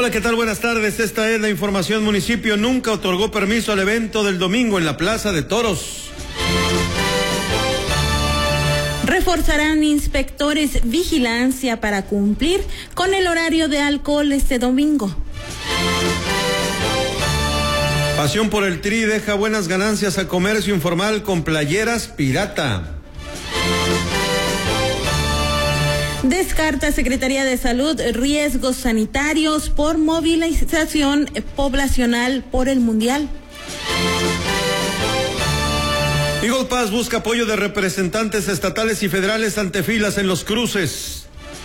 Hola, ¿qué tal? Buenas tardes. Esta es la información. Municipio nunca otorgó permiso al evento del domingo en la Plaza de Toros. Reforzarán inspectores vigilancia para cumplir con el horario de alcohol este domingo. Pasión por el Tri deja buenas ganancias a comercio informal con playeras pirata. Descarta Secretaría de Salud riesgos sanitarios por movilización poblacional por el Mundial. Eagle Pass busca apoyo de representantes estatales y federales ante filas en los cruces.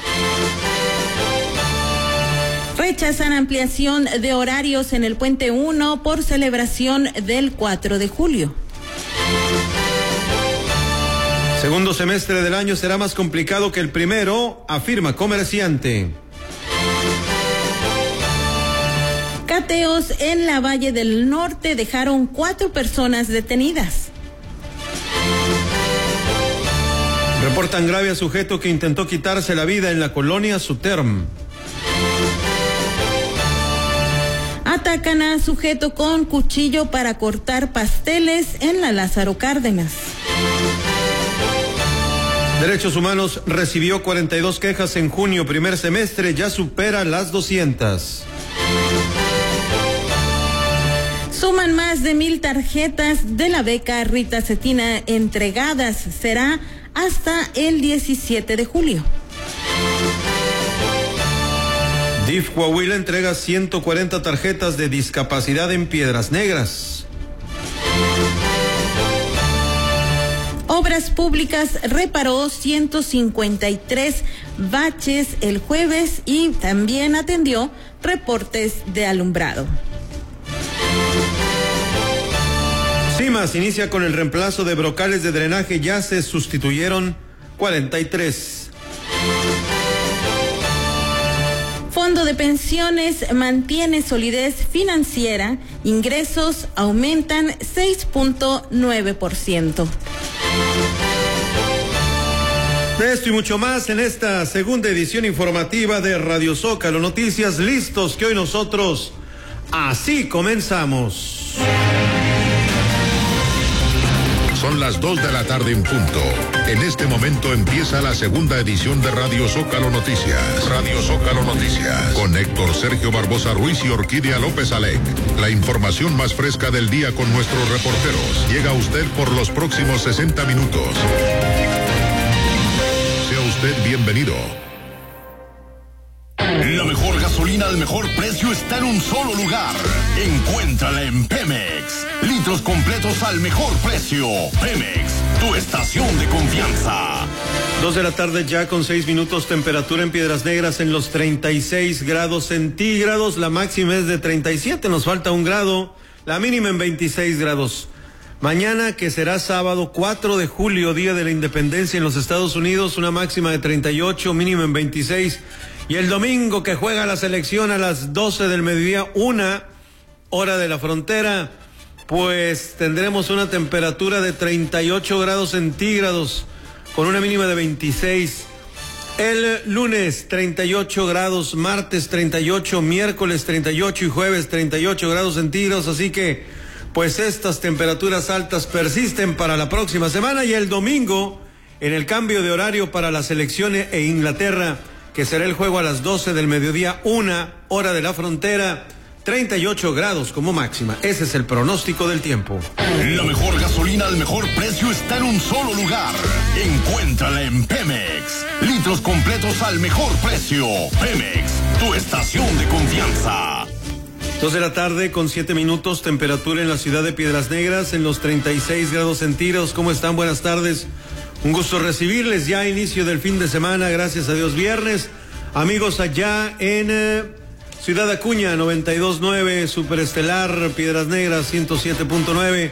Rechazan ampliación de horarios en el Puente 1 por celebración del 4 de julio. Segundo semestre del año será más complicado que el primero, afirma comerciante. Cateos en la Valle del Norte dejaron 4 personas detenidas. Reportan grave a sujeto que intentó quitarse la vida en la colonia Suterm. Atacan a sujeto con cuchillo para cortar pasteles en la Lázaro Cárdenas. Derechos Humanos recibió 42 quejas en junio, primer semestre, ya supera las 200. Suman más de 1,000 tarjetas de la beca Rita Cetina entregadas. Será hasta el 17 de julio. DIF Coahuila entrega 140 tarjetas de discapacidad en Piedras Negras. Obras Públicas reparó 153 baches el jueves y también atendió reportes de alumbrado. CIMAS inicia con el reemplazo de brocales de drenaje, ya se sustituyeron 43. Fondo de Pensiones mantiene solidez financiera, ingresos aumentan 6.9%. De esto y mucho más en esta segunda edición informativa de Radio Zócalo Noticias, listos que hoy nosotros así comenzamos. Son las 2 de la tarde en punto. En este momento empieza la segunda edición de Radio Zócalo Noticias. Radio Zócalo Noticias. Con Héctor Sergio Barbosa Ruiz y Orquídea López Alec. La información más fresca del día con nuestros reporteros. Llega a usted por los próximos 60 minutos. Sea usted bienvenido. La mejor gasolina al mejor precio está en un solo lugar. Encuéntrala en Pemex. Litros completos al mejor precio. Pemex, tu estación de confianza. 2 de la tarde ya con 6 minutos, temperatura en Piedras Negras en los 36 grados centígrados. La máxima es de 37, nos falta 1 grado. La mínima en 26 grados. Mañana, que será sábado 4 de julio, Día de la Independencia en los Estados Unidos, una máxima de 38, mínima en 26. Y el domingo, que juega la selección a las 12 del mediodía, 1 hora de la frontera, pues tendremos una temperatura de 38 grados centígrados con una mínima de 26. El lunes 38 grados, martes 38, miércoles 38 y jueves 38 grados centígrados, así que pues estas temperaturas altas persisten para la próxima semana. Y el domingo, en el cambio de horario para la selección e Inglaterra, que será el juego a las 12 del mediodía, 1 hora de la frontera, 38 grados como máxima. Ese es el pronóstico del tiempo. La mejor gasolina al mejor precio está en un solo lugar. Encuéntrala en Pemex. Litros completos al mejor precio. Pemex, tu estación de confianza. 2 de la tarde con 7 minutos, temperatura en la ciudad de Piedras Negras en los 36 grados centígrados. ¿Cómo están? Buenas tardes. Un gusto recibirles ya a inicio del fin de semana, gracias a Dios, viernes. Amigos allá en Ciudad Acuña, 92.9, Superestelar, Piedras Negras, 107.9,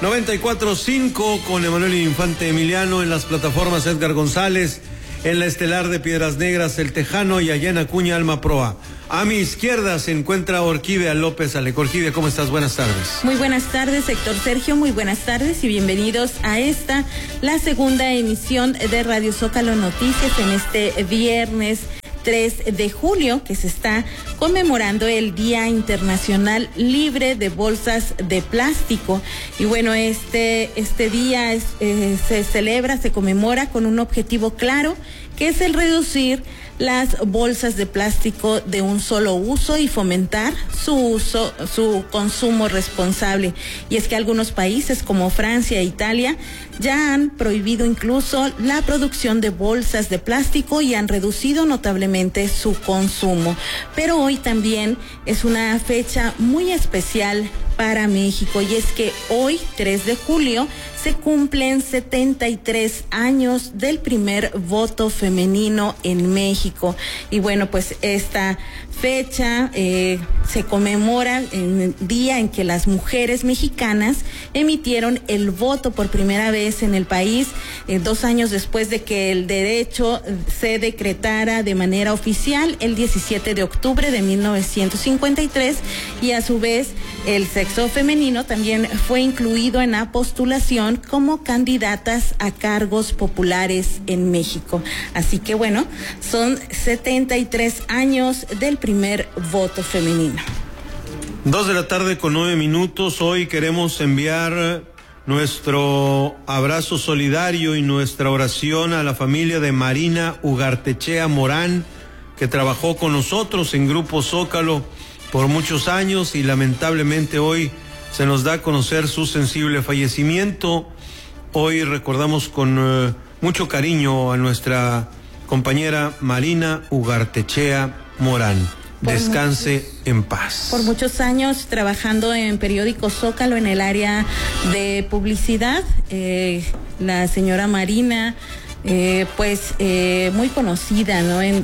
94.5 con Emanuel Infante Emiliano, en las plataformas Edgar González, en la Estelar de Piedras Negras, El Tejano, y allá en Acuña, Alma Proa. A mi izquierda se encuentra Orquídea López Alec. Orquídea, ¿cómo estás? Buenas tardes. Muy buenas tardes, Héctor Sergio, muy buenas tardes y bienvenidos a la segunda emisión de Radio Zócalo Noticias en este viernes 3 de julio, que se está conmemorando el Día Internacional Libre de Bolsas de Plástico. Y bueno, este día se celebra, se conmemora con un objetivo claro, que es el reducir las bolsas de plástico de un solo uso y fomentar su consumo responsable. Y es que algunos países como Francia e Italia ya han prohibido incluso la producción de bolsas de plástico y han reducido notablemente su consumo. Pero hoy también es una fecha muy especial para México, y es que hoy, 3 de julio, se cumplen 73 años del primer voto femenino en México. Y bueno, pues esta fecha se conmemora en el día en que las mujeres mexicanas emitieron el voto por primera vez en el país, 2 años después de que el derecho se decretara de manera oficial el 17 de octubre de 1953, y a su vez el sexo femenino también fue incluido en la postulación como candidatas a cargos populares en México. Así que bueno, son 73 años del primer voto femenino. 2:09 p.m. Hoy queremos enviar nuestro abrazo solidario y nuestra oración a la familia de Marina Ugartechea Morán, que trabajó con nosotros en Grupo Zócalo por muchos años, y lamentablemente hoy se nos da a conocer su sensible fallecimiento. Hoy recordamos con mucho cariño a nuestra compañera Marina Ugartechea Morán. Descanse en paz. Por muchos años trabajando en periódico Zócalo en el área de publicidad, la señora Marina, muy conocida, ¿no? En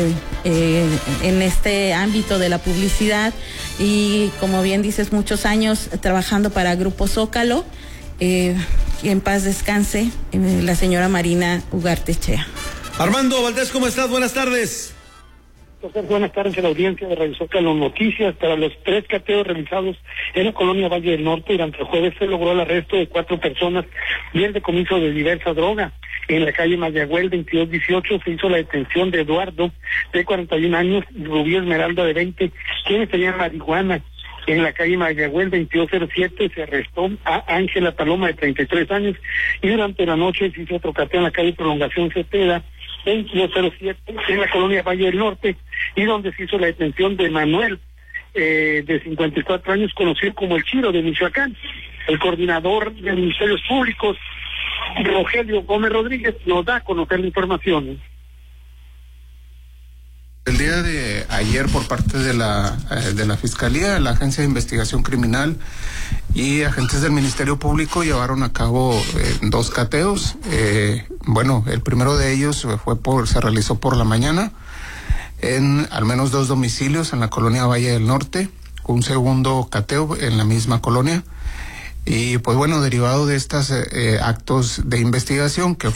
este ámbito de la publicidad, y como bien dices, muchos años trabajando para Grupo Zócalo. En paz descanse la señora Marina Ugartechea. Armando Valdés, ¿cómo estás? Buenas tardes. Buenas tardes a la audiencia de Radio Zócalo Noticias. Para los 3 cateos realizados en la colonia Valle del Norte durante el jueves, se logró el arresto de 4 personas y el decomiso de diversa droga. En la calle Mayagüel 2218 se hizo la detención de Eduardo, de 41 años, y Rubí Esmeralda, de 20, quienes tenían marihuana. En la calle Mayagüel 2207 se arrestó a Ángela Paloma, de 33 años, y durante la noche se hizo otro cateo en la calle Prolongación Cepeda 2207 en la colonia Valle del Norte, y donde se hizo la detención de Manuel, de 54 años, conocido como el Chiro, de Michoacán. El coordinador de Ministerios Públicos, Rogelio Gómez Rodríguez, nos da a conocer la información. El día de ayer, por parte de la Fiscalía, la Agencia de Investigación Criminal y agentes del Ministerio Público llevaron a cabo 2 cateos. El primero de ellos se realizó por la mañana en al menos 2 domicilios en la colonia Valle del Norte, un segundo cateo en la misma colonia. Y derivado de estos actos de investigación que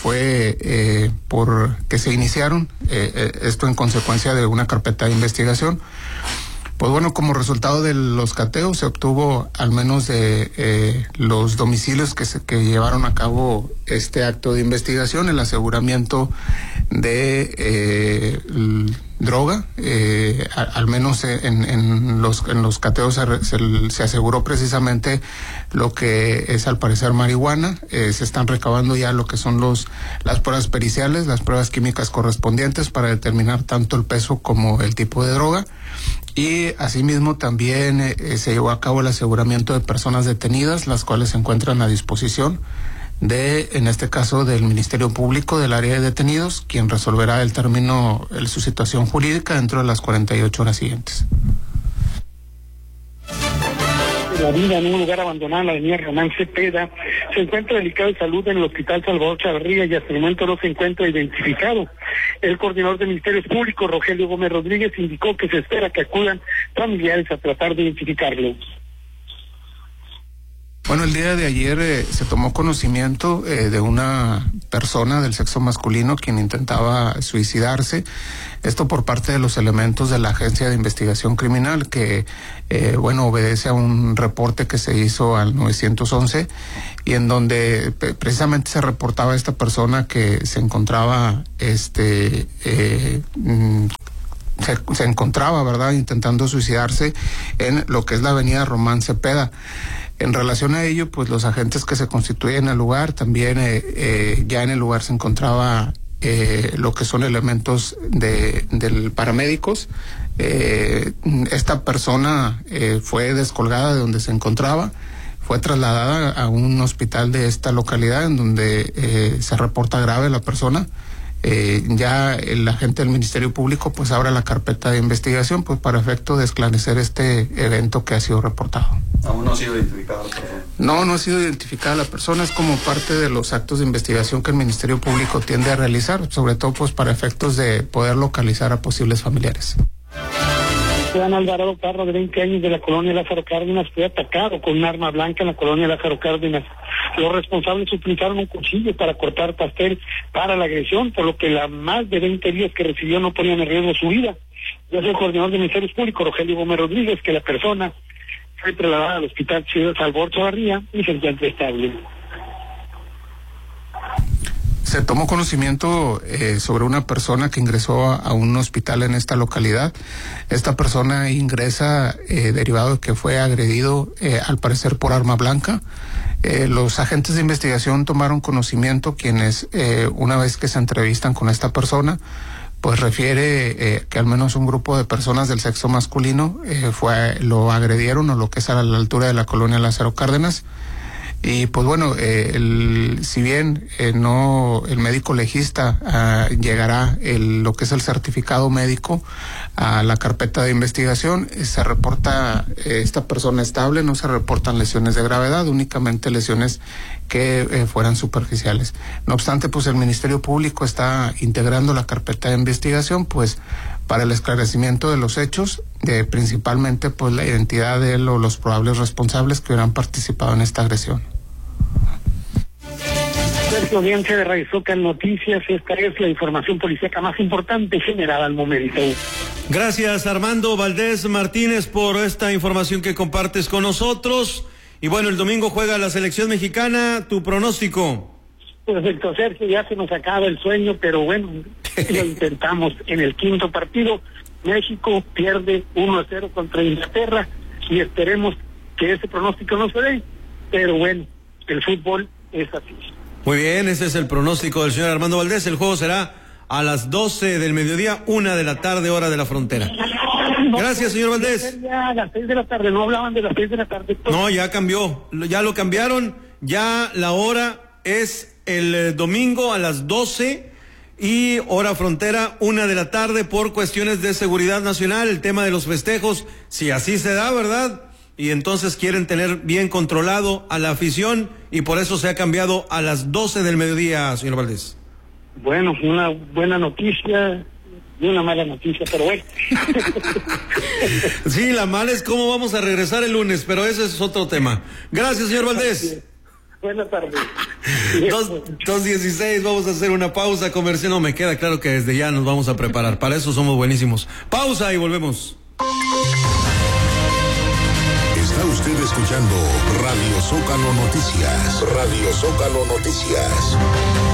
se iniciaron, esto en consecuencia de una carpeta de investigación, como resultado de los cateos se obtuvo al menos de los domicilios que llevaron a cabo este acto de investigación, el aseguramiento de droga. Al menos en los cateos se aseguró precisamente lo que es, al parecer, marihuana. Se están recabando ya lo que son las pruebas periciales, las pruebas químicas correspondientes para determinar tanto el peso como el tipo de droga. Y asimismo también se llevó a cabo el aseguramiento de personas detenidas, las cuales se encuentran a disposición en este caso, del Ministerio Público del área de detenidos, quien resolverá su situación jurídica dentro de las 48 horas siguientes. La vida en un lugar abandonado en la avenida Román Cepeda se encuentra delicado de salud en el Hospital Salvador Chavarría, y hasta el momento no se encuentra identificado. El coordinador de Ministerios Públicos, Rogelio Gómez Rodríguez, indicó que se espera que acudan familiares a tratar de identificarlo. Bueno, el día de ayer se tomó conocimiento de una persona del sexo masculino quien intentaba suicidarse. Esto por parte de los elementos de la Agencia de Investigación Criminal que, obedece a un reporte que se hizo al 911 y en donde precisamente se reportaba a esta persona que se encontraba, se encontraba, ¿verdad?, intentando suicidarse en lo que es la avenida Román Cepeda. En relación a ello, pues los agentes que se constituyen en el lugar, también ya en el lugar se encontraba lo que son elementos del paramédicos. Esta persona fue descolgada de donde se encontraba, fue trasladada a un hospital de esta localidad en donde se reporta grave la persona. Ya el agente del Ministerio Público pues abre la carpeta de investigación pues para efecto de esclarecer este evento que ha sido reportado. ¿Aún no ha sido identificada la persona? No ha sido identificada la persona, es como parte de los actos de investigación que el Ministerio Público tiende a realizar, sobre todo pues para efectos de poder localizar a posibles familiares. Juan Alvarado Parra, de 20 años, de la colonia Lázaro Cárdenas, fue atacado con un arma blanca en la colonia Lázaro Cárdenas. Los responsables utilizaron un cuchillo para cortar pastel para la agresión, por lo que las más de 20 heridas que recibió no ponían en riesgo su vida. Yo soy el coordinador de Ministerios Públicos, Rogelio Gómez Rodríguez, que la persona fue trasladada al hospital Ciudad Salvador Chavarría y se encuentra estable. Se tomó conocimiento sobre una persona que ingresó a un hospital en esta localidad. Esta persona ingresa derivado de que fue agredido, al parecer por arma blanca. Los agentes de investigación tomaron conocimiento, quienes una vez que se entrevistan con esta persona, pues refiere que al menos un grupo de personas del sexo masculino lo agredieron, o lo que es a la altura de la colonia Lázaro Cárdenas. Y pues bueno, si bien el médico legista llegará lo que es el certificado médico a la carpeta de investigación, se reporta esta persona estable, no se reportan lesiones de gravedad, únicamente lesiones que fueran superficiales. No obstante, pues el Ministerio Público está integrando la carpeta de investigación pues para el esclarecimiento de los hechos, principalmente pues la identidad de él o los probables responsables que hubieran participado en esta agresión. Sergio, audiencia de Radio Zócalo Noticias, esta es la información policíaca más importante generada al momento. Gracias, Armando Valdés Martínez, por esta información que compartes con nosotros. Y bueno, el domingo juega la selección mexicana. ¿Tu pronóstico? Perfecto, Sergio, ya se nos acaba el sueño, pero bueno, lo intentamos. En el quinto partido, México pierde 1-0 contra Inglaterra y esperemos que ese pronóstico no se dé, pero bueno, el fútbol es así. Muy bien, ese es el pronóstico del señor Armando Valdés. El juego será a las 12 del mediodía, 1 de la tarde, hora de la frontera. Gracias, señor Valdés. Ya a las 6 de la tarde, no hablaban de las 6 de la tarde. No, ya cambió, ya lo cambiaron, ya la hora es el domingo a las 12 y hora frontera, 1 de la tarde, por cuestiones de seguridad nacional, el tema de los festejos, si así se da, ¿verdad? Y entonces quieren tener bien controlado a la afición y por eso se ha cambiado a las 12 del mediodía, señor Valdés. Bueno, una buena noticia y una mala noticia, pero bueno. Sí, la mala es cómo vamos a regresar el lunes, pero ese es otro tema. Gracias, señor Valdés. Buenas tardes. 2:16, vamos a hacer una pausa comercial. No, me queda claro que desde ya nos vamos a preparar. Para eso somos buenísimos. Pausa y volvemos. Está usted escuchando Radio Zócalo Noticias. Radio Zócalo Noticias.